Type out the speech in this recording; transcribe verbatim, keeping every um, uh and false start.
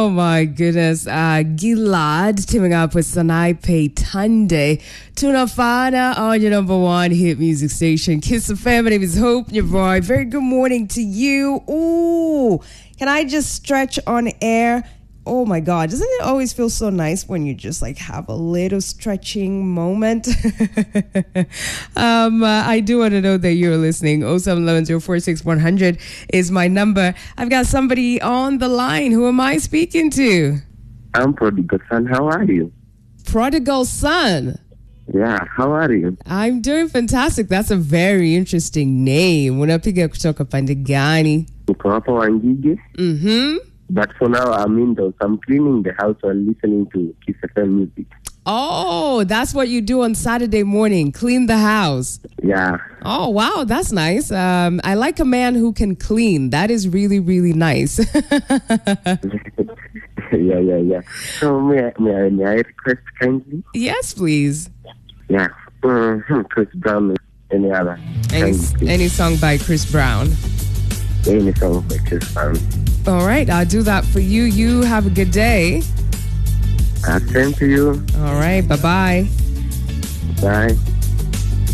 Oh my goodness. Uh, Gilad teaming up with Sanaipe Tunde. Tunafana on your number one hit music station. Kiss the Fam. My name is Hope, your boy. Very good morning to you. Ooh, can I just stretch on air? Oh my God, doesn't it always feel so nice when you just like have a little stretching moment? um, uh, I do want to know that you're listening. oh seven one one oh four six one hundred is my number. I've got somebody on the line. Who am I speaking to? I'm Prodigal Son. How are you? Prodigal Son. Yeah, how are you? I'm doing fantastic. That's a very interesting name. Unapiga kutoka pande gani? Niko hapa Wangige. Mm-hmm. But for now, I'm indoors. I'm cleaning the house while listening to Kiss F M music. Oh, that's what you do on Saturday morning. Clean the house. Yeah. Oh, wow. That's nice. Um, I like a man who can clean. That is really, really nice. yeah, yeah, yeah. So may I, may I, may I request kindly? Yes, please. Yeah. Mm-hmm. Chris Brown. Any other? Any, any song by Chris Brown. Any song by Chris Brown. All right, I'll do that for you. You have a good day. Uh, same to you. All right, bye-bye. Bye.